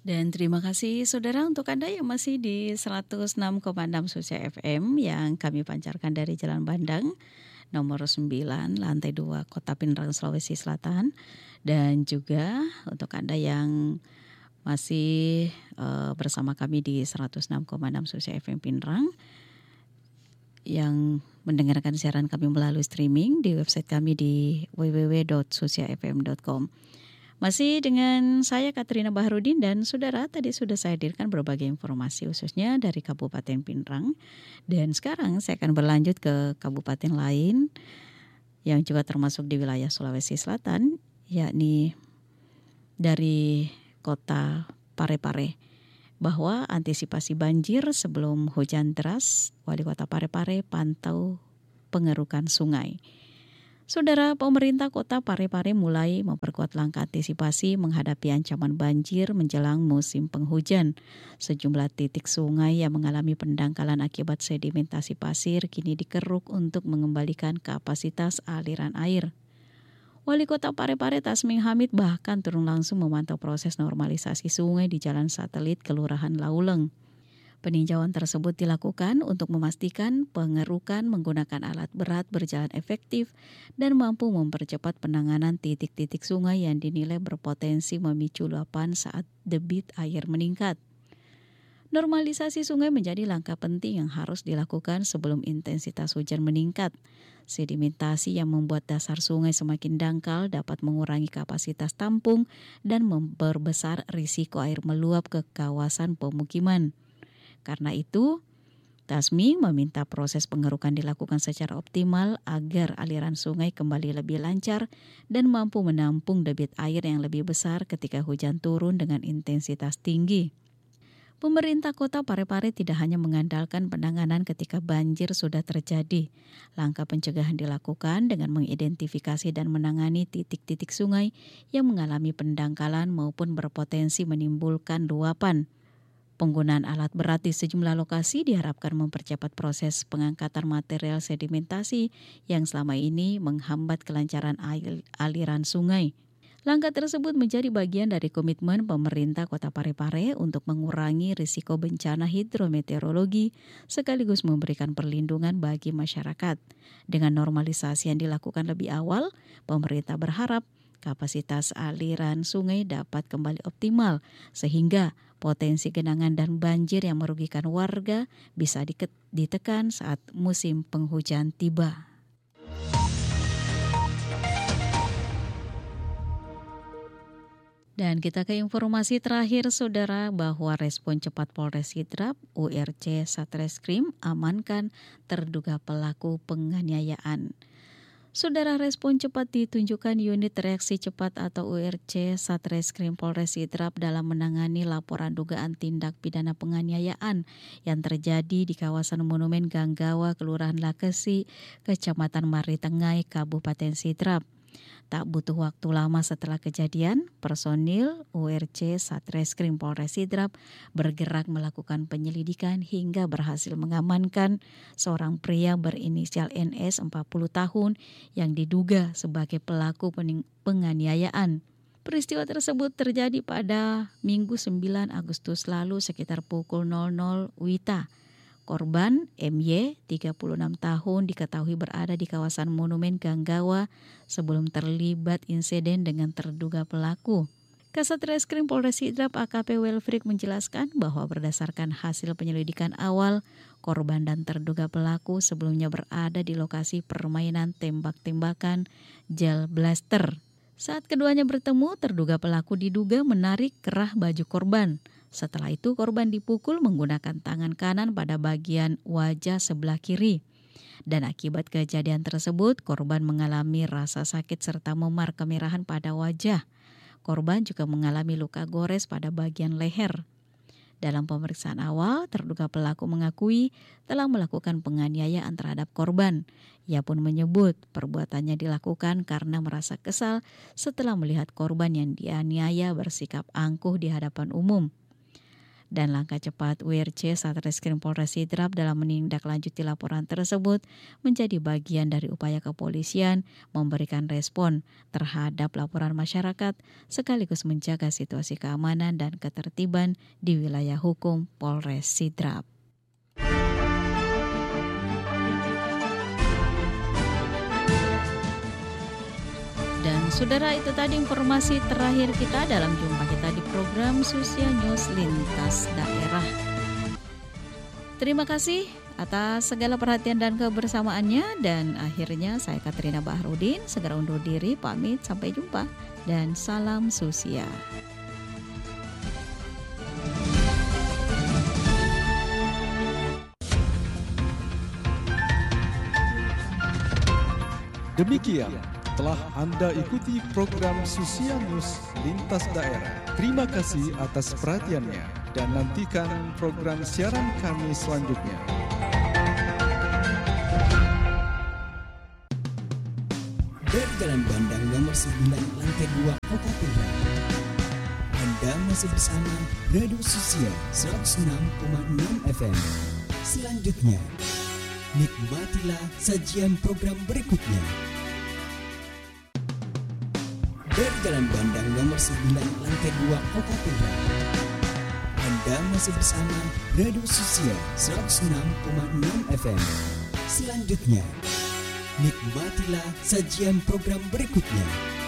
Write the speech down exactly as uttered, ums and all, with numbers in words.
Dan terima kasih saudara untuk Anda yang masih di seratus enam koma enam Suci F M yang kami pancarkan dari Jalan Bandang nomor sembilan lantai dua Kota Pinrang Sulawesi Selatan. Dan juga untuk Anda yang masih uh, bersama kami di seratus enam koma enam Suci F M Pinrang yang mendengarkan siaran kami melalui streaming di website kami di w w w dot sucia f m dot com. Masih dengan saya Katrina Baharudin dan saudara, tadi sudah saya hadirkan berbagai informasi khususnya dari Kabupaten Pinrang. Dan sekarang saya akan berlanjut ke kabupaten lain yang juga termasuk di wilayah Sulawesi Selatan, yakni dari kota Parepare. Bahwa antisipasi banjir sebelum hujan deras, Wali Kota Parepare pantau pengerukan sungai. Saudara, pemerintah kota Parepare mulai memperkuat langkah antisipasi menghadapi ancaman banjir menjelang musim penghujan. Sejumlah titik sungai yang mengalami pendangkalan akibat sedimentasi pasir kini dikeruk untuk mengembalikan kapasitas aliran air. Wali Kota Parepare Tasming Hamid bahkan turun langsung memantau proses normalisasi sungai di Jalan Satelit Kelurahan Lauleng. Peninjauan tersebut dilakukan untuk memastikan pengerukan menggunakan alat berat berjalan efektif dan mampu mempercepat penanganan titik-titik sungai yang dinilai berpotensi memicu luapan saat debit air meningkat. Normalisasi sungai menjadi langkah penting yang harus dilakukan sebelum intensitas hujan meningkat. Sedimentasi yang membuat dasar sungai semakin dangkal dapat mengurangi kapasitas tampung dan memperbesar risiko air meluap ke kawasan pemukiman. Karena itu, Tasming meminta proses pengerukan dilakukan secara optimal agar aliran sungai kembali lebih lancar dan mampu menampung debit air yang lebih besar ketika hujan turun dengan intensitas tinggi. Pemerintah Kota Parepare tidak hanya mengandalkan penanganan ketika banjir sudah terjadi. Langkah pencegahan dilakukan dengan mengidentifikasi dan menangani titik-titik sungai yang mengalami pendangkalan maupun berpotensi menimbulkan luapan. Penggunaan alat berat di sejumlah lokasi diharapkan mempercepat proses pengangkatan material sedimentasi yang selama ini menghambat kelancaran aliran sungai. Langkah tersebut menjadi bagian dari komitmen pemerintah Kota Parepare untuk mengurangi risiko bencana hidrometeorologi sekaligus memberikan perlindungan bagi masyarakat. Dengan normalisasi yang dilakukan lebih awal, pemerintah berharap kapasitas aliran sungai dapat kembali optimal sehingga potensi genangan dan banjir yang merugikan warga bisa ditekan saat musim penghujan tiba. Dan kita ke informasi terakhir saudara bahwa respon cepat Polres Sidrap U R C Satreskrim amankan terduga pelaku penganiayaan. Saudara, respon cepat ditunjukkan unit reaksi cepat atau U R C Satreskrim Polres Sidrap dalam menangani laporan dugaan tindak pidana penganiayaan yang terjadi di kawasan Monumen Ganggawa, Kelurahan Lakesi, Kecamatan Maritengai, Kabupaten Sidrap. Tak butuh waktu lama setelah kejadian, personil U R C Satreskrim Polres Sidrap bergerak melakukan penyelidikan hingga berhasil mengamankan seorang pria berinisial N S empat puluh tahun yang diduga sebagai pelaku penganiayaan. Peristiwa tersebut terjadi pada Minggu sembilan Agustus lalu sekitar pukul nol nol W I T A. Korban M Y, tiga puluh enam tahun, diketahui berada di kawasan Monumen Ganggawa sebelum terlibat insiden dengan terduga pelaku. Kasat Reskrim Polres Sidrap A K P Welfrik menjelaskan bahwa berdasarkan hasil penyelidikan awal, korban dan terduga pelaku sebelumnya berada di lokasi permainan tembak-tembakan gel blaster. Saat keduanya bertemu, terduga pelaku diduga menarik kerah baju korban. Setelah itu korban dipukul menggunakan tangan kanan pada bagian wajah sebelah kiri. Dan akibat kejadian tersebut, korban mengalami rasa sakit serta memar kemerahan pada wajah. Korban juga mengalami luka gores pada bagian leher. Dalam pemeriksaan awal, terduga pelaku mengakui telah melakukan penganiayaan terhadap korban. Ia pun menyebut perbuatannya dilakukan karena merasa kesal setelah melihat korban yang dianiaya bersikap angkuh di hadapan umum. dan langkah cepat W R C Satreskrim Polres Sidrap dalam menindaklanjuti laporan tersebut menjadi bagian dari upaya kepolisian memberikan respon terhadap laporan masyarakat sekaligus menjaga situasi keamanan dan ketertiban di wilayah hukum Polres Sidrap. Dan saudara, itu tadi informasi terakhir kita dalam jumpa kita di program Susia News Lintas Daerah. Terima kasih atas segala perhatian dan kebersamaannya, dan akhirnya saya Katrina Bahrudin segera undur diri pamit, sampai jumpa dan salam Susia. Demikian telah Anda ikuti program Susia News Lintas Daerah. Terima kasih atas perhatiannya dan nantikan program siaran kami selanjutnya. Dari Jalan Bandang nomor sembilan lantai dua Kota Tangerang. Anda masih bersama Radio Susia seratus enam koma enam F M. Selanjutnya, nikmatilah sajian program berikutnya. Dari Jalan Bandang nomor sembilan lantai dua Kota Tangerang. Anda masih bersama Radio Susia seratus enam koma enam F M. Selanjutnya, nikmatilah sajian program berikutnya.